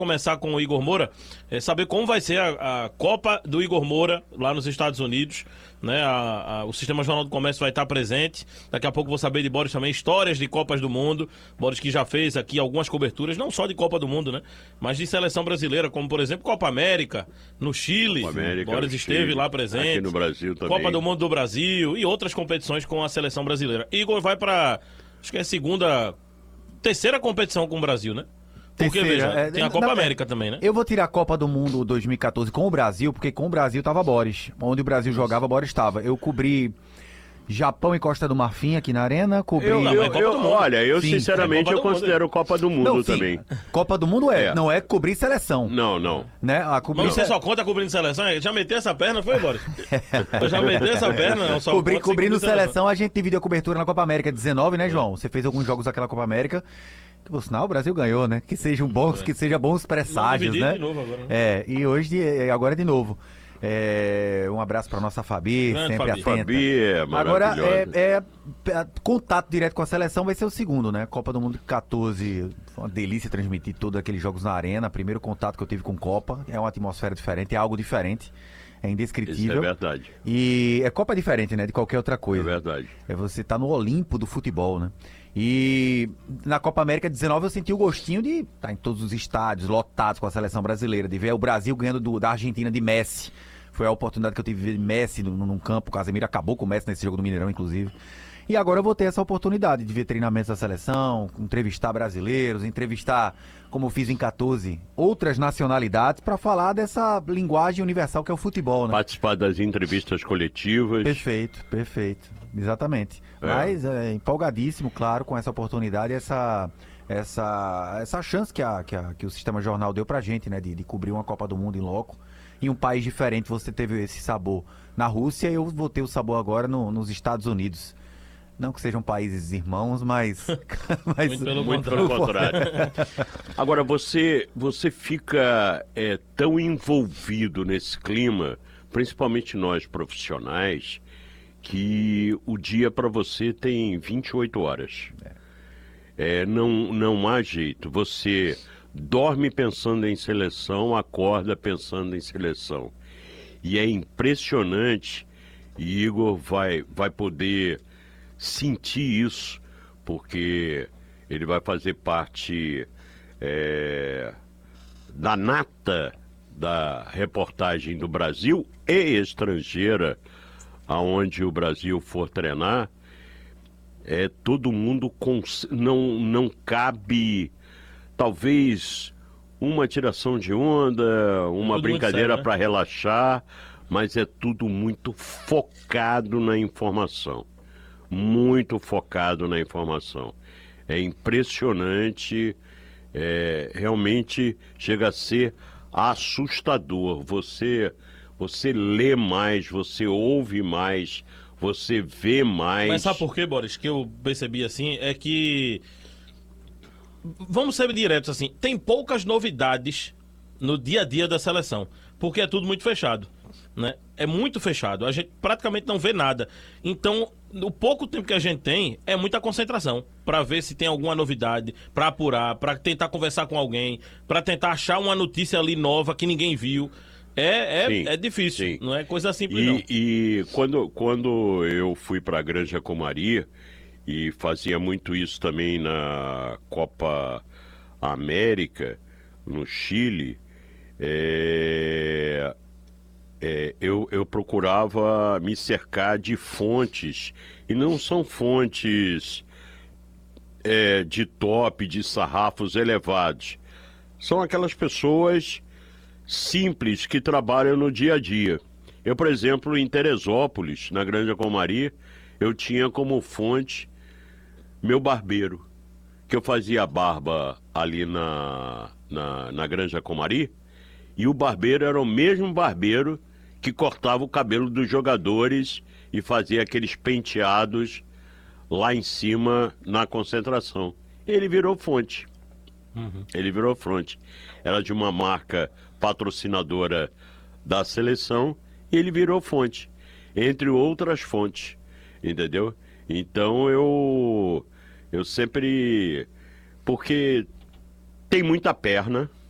começar com o Igor Moura, saber como vai ser a Copa do Igor Moura lá nos Estados Unidos, né? O Sistema Jornal do Comércio vai estar presente. Daqui a pouco vou saber de Boris também, histórias de Copas do Mundo. Boris que já fez aqui algumas coberturas, não só de Copa do Mundo, né? Mas de seleção brasileira, como por exemplo Copa América, no Chile. Copa América, Boris esteve Chile, lá presente. aqui no Brasil também. Copa do Mundo do Brasil e outras competições com a seleção brasileira. Igor vai para, acho que é terceira competição com o Brasil, né? Porque, veja, tem a Copa América também, né? Eu vou tirar a Copa do Mundo 2014 com o Brasil, porque com o Brasil tava Boris. Onde o Brasil jogava, Boris estava. Eu cobri Japão e Costa do Marfim aqui na Arena, cobri... Olha, eu Sim, sinceramente eu considero Copa do Mundo não, também. Copa do Mundo não é cobrir seleção. Não. Né? Mas você só conta cobrindo seleção? Já meteu essa perna, foi, Boris? Eu já meteu essa perna, não só cobrindo seleção, a gente dividiu a cobertura na Copa América 19, né, João? Você fez alguns jogos daquela Copa América. Que por sinal o Brasil ganhou, né? Que sejam bons presságios, né? De novo agora, né? E agora de novo. Um abraço para nossa Fabi, Grande sempre Fabi. atenta. Fabi é Agora, contato direto com a seleção vai ser o segundo, né? Copa do Mundo 14, foi uma delícia transmitir todos aqueles jogos na Arena. Primeiro contato que eu tive com Copa, é uma atmosfera diferente, é algo diferente. É indescritível. Isso é verdade. E Copa diferente, né? De qualquer outra coisa. É verdade. Você tá no Olimpo do futebol, né? E na Copa América 19 eu senti o gostinho de estar em todos os estádios, lotados com a seleção brasileira, de ver o Brasil ganhando da Argentina de Messi. Foi a oportunidade que eu tive de ver Messi num campo. O Casemiro acabou com o Messi nesse jogo do Mineirão, inclusive. E agora eu vou ter essa oportunidade de ver treinamentos da seleção, entrevistar brasileiros, entrevistar, como eu fiz em 14, outras nacionalidades para falar dessa linguagem universal que é o futebol, né? Participar das entrevistas coletivas. Perfeito. Exatamente. Mas empolgadíssimo, claro, com essa oportunidade, essa chance que o Sistema Jornal deu pra gente, né? De cobrir uma Copa do Mundo em loco. Em um país diferente, você teve esse sabor na Rússia e eu vou ter o sabor agora nos Estados Unidos. Não que sejam países irmãos, mas Muito pelo contrário. Agora, você fica tão envolvido nesse clima, principalmente nós profissionais, que o dia para você tem 28 horas. Não há jeito. Você dorme pensando em seleção, acorda pensando em seleção. E é impressionante, e Igor vai poder sentir isso, porque ele vai fazer parte da nata da reportagem do Brasil e estrangeira, aonde o Brasil for treinar. Todo mundo não cabe, talvez uma tiração de onda, uma brincadeira para relaxar, mas é tudo muito focado na informação. Muito focado na informação. É impressionante, realmente chega a ser assustador. Você lê mais, você ouve mais, você vê mais. Mas sabe por quê, Boris, que eu percebi assim, é que, vamos ser diretos assim, tem poucas novidades no dia a dia da seleção, porque é tudo muito fechado, né? É muito fechado, a gente praticamente não vê nada. Então, no pouco tempo que a gente tem, é muita concentração para ver se tem alguma novidade, para apurar, para tentar conversar com alguém, para tentar achar uma notícia ali nova que ninguém viu. É difícil, sim. Não é coisa simples, não. E quando eu fui para a Granja Comari, e fazia muito isso também na Copa América, no Chile, eu procurava me cercar de fontes, e não são fontes de top, de sarrafos elevados. São aquelas pessoas simples que trabalham no dia a dia. Eu, por exemplo, em Teresópolis, na Granja Comari, eu tinha como fonte meu barbeiro, que eu fazia barba ali na Granja Comari, e o barbeiro era o mesmo barbeiro que cortava o cabelo dos jogadores e fazia aqueles penteados lá em cima na concentração. Ele virou fonte. Ele virou fonte. Era de uma marca patrocinadora da seleção, e ele virou fonte, entre outras fontes, entendeu? Então eu sempre... Porque tem muita perna,